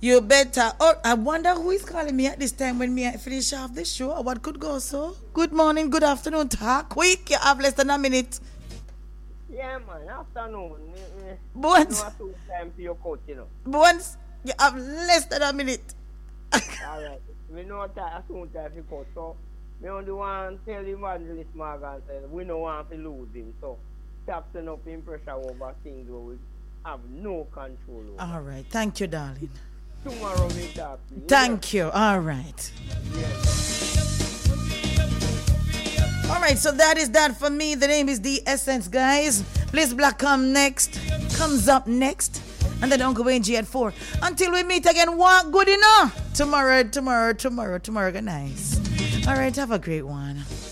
You better. Oh, I wonder who is calling me at this time when me finish off the show. What could go so? Good morning, good afternoon. Talk quick. You have less than a minute. Yeah, man. Afternoon. Once. No two time to your coach, you know. Once you have less than a minute. Alright. We know that soon time to coach. So, we only want to tell Evangelist Morgan that we don't want to lose him. So, stop setting up in pressure over things where we have no control over. All right. Thank you, darling. Tomorrow we talk. Thank you. All right. Yes. All right, so that is that for me. The name is The Essence, guys. Bliss Black comes up next. And then Uncle Wayne G at 4. Until we meet again, walk good enough. Tomorrow, good night. All right, have a great one.